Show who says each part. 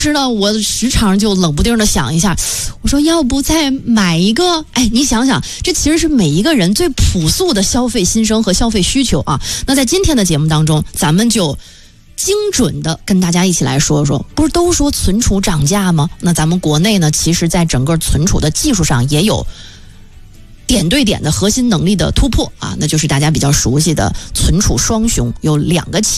Speaker 1: 是呢，我时常就冷不丁的想一下，我说要不再买一个？哎，你想想，这其实是每一个人最朴素的消费心声和消费需求啊。那在今天的节目当中，咱们就精准的跟大家一起来说说，不是都说存储涨价吗？那咱们国内呢，其实在整个存储的技术上也有点对点的核心能力的突破啊，那就是大家比较熟悉的存储双雄，有2个企业